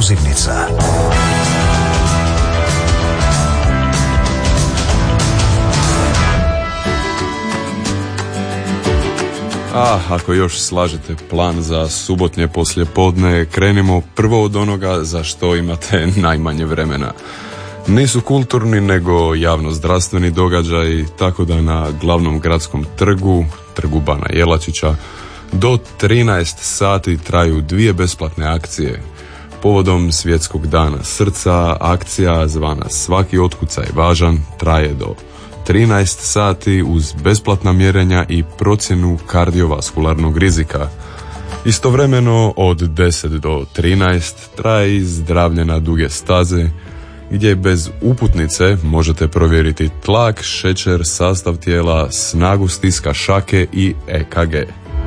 Pozivnica. Ako još slažete plan za subotnje poslijepodne, krenimo prvo od onoga za što imate najmanje vremena. Nisu kulturni nego javno-zdravstveni događaj, tako da na glavnom gradskom trgu Bana Jelačića, do 13 sati traju 2 besplatne akcije. Povodom Svjetskog dana srca, akcija zvana Svaki otkucaj važan traje do 13 sati uz besplatna mjerenja i procjenu kardiovaskularnog rizika. Istovremeno od 10 do 13 traje i zdravlje na duge staze, gdje bez uputnice možete provjeriti tlak, šećer, sastav tijela, snagu stiska šake i EKG.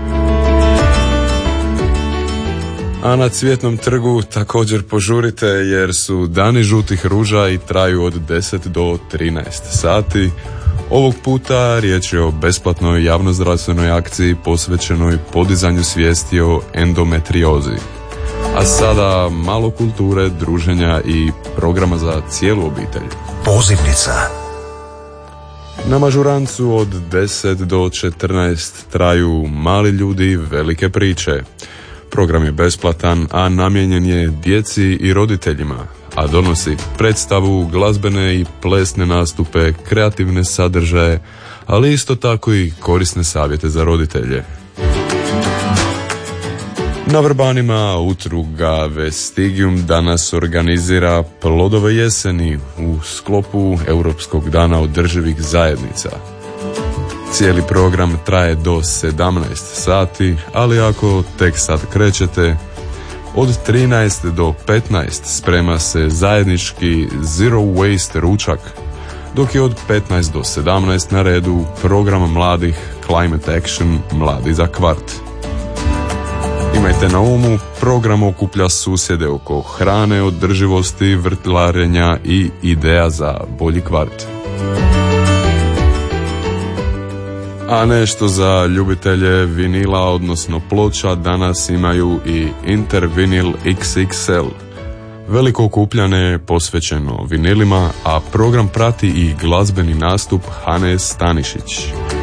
A na Cvjetnom trgu također požurite jer su dani žutih ruža i traju od 10 do 13 sati. Ovog puta riječ je o besplatnoj javnozdravstvenoj akciji posvećenoj podizanju svijesti o endometriozi. A sada malo kulture, druženja i programa za cijelu obitelj. Pozivnica. Na Mažurancu od 10 do 14 traju Mali ljudi, velike priče. Program je besplatan, a namijenjen je djeci i roditeljima, a donosi predstavu, glazbene i plesne nastupe, kreativne sadržaje, ali isto tako i korisne savjete za roditelje. Na Vrbanima Udruga Vestigium danas organizira Plodove jeseni u sklopu Europskog dana održivih zajednica. Cijeli program traje do 17 sati, ali ako tek sad krećete, od 13 do 15 sprema se zajednički Zero Waste ručak, dok je od 15 do 17 na redu program mladih Climate Action Mladi za kvart. Imajte na umu, program okuplja susjede oko hrane, održivosti, vrtlarenja i ideja za bolji kvart. A nešto za ljubitelje vinila, odnosno ploča, danas imaju i Intervinil XXL. Veliko okupljanje posvećeno vinilima, a program prati i glazbeni nastup Hane Stanišić.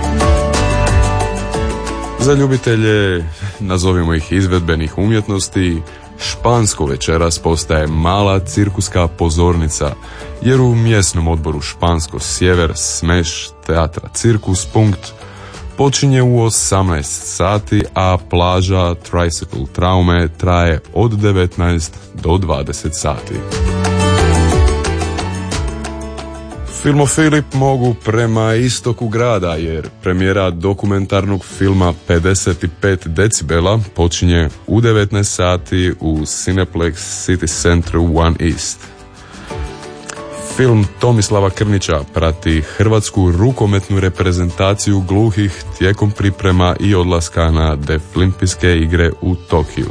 Za ljubitelje, nazovimo ih izvedbenih umjetnosti, Špansko večeras postaje mala cirkuska pozornica, jer u mjesnom odboru Špansko Sjever Smeš teatra Cirkus Punkt počinje u 18 sati, a plaža Tricycle Traume traje od 19 do 20 sati. Filmofili mogu prema istoku grada, jer premijera dokumentarnog filma 55 decibela počinje u 19 sati u Cineplex City Center One East. Film Tomislava Krnića prati hrvatsku rukometnu reprezentaciju gluhih tijekom priprema i odlaska na Deaflimpijske igre u Tokiju.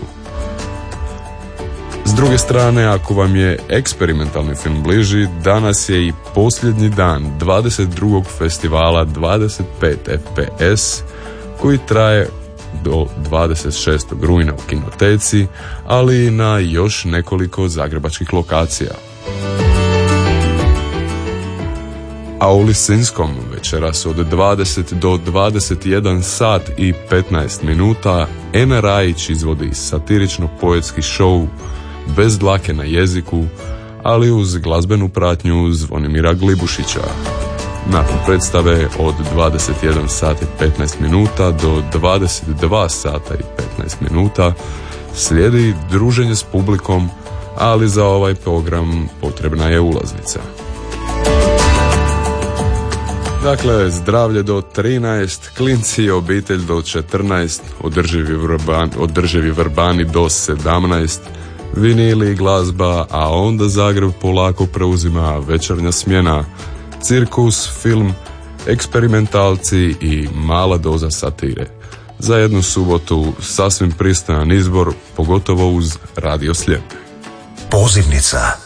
S druge strane, ako vam je eksperimentalni film bliži, danas je i posljednji dan 22. festivala 25 FPS, koji traje do 26. rujna u Kinoteci, ali i na još nekoliko zagrebačkih lokacija. A u Lisinskom večeras od 20 do 21 sat i 15 minuta Ena Rajić izvodi satirično-poetski show Bez dlake na jeziku, ali uz glazbenu pratnju Zvonimira Glibušića. Nakon predstave od 21 sat i 15 minuta do 22 sata i 15 minuta slijedi druženje s publikom, ali za ovaj program potrebna je ulaznica. Dakle, zdravlje do 13, klinci i obitelj do 14, održivi Vrbani do 17, vinili i glazba, a onda Zagreb polako preuzima večernja smjena, cirkus, film, eksperimentalci i mala doza satire. Za jednu subotu sasvim pristojan izbor, pogotovo uz Radio Slijep. Pozivnica.